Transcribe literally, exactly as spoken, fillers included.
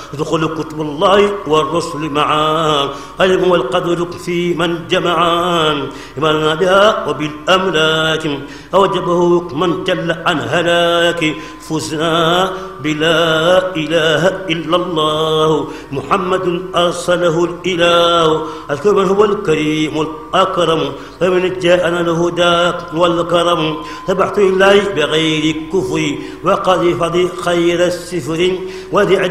ادخل كتب الله والرسل معا علم والقدر في من جمعا إيماننا بها وبالأملاك أوجبه من جل عن هلاك فزنا بلا إله إلا الله محمد أرسله الإله أذكر من هو الكريم الأكرم فمن جاءنا الهدى والكرم تبعت الله بغير كفر وقد فضي خير السفر وذي